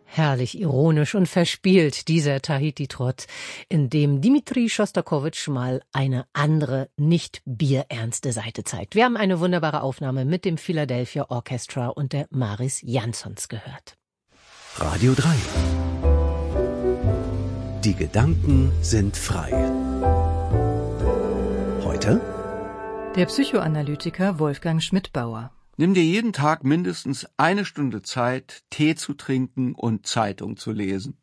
Herrlich ironisch und verspielt dieser Tahiti-Trott, in dem Dimitri Schostakowitsch mal eine andere, nicht bierernste Seite zeigt. Wir haben eine wunderbare Aufnahme mit dem Philadelphia Orchestra und der Maris Jansons gehört. Radio 3. Die Gedanken sind frei. Heute der Psychoanalytiker Wolfgang Schmidbauer. Nimm dir jeden Tag mindestens 1 Stunde Zeit, Tee zu trinken und Zeitung zu lesen.